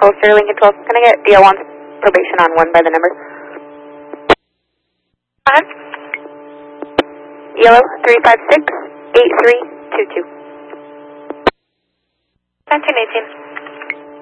Holster, Lincoln 12. Can I get DL1 probation on 1 by the number? Yellow 356-8322. 1918.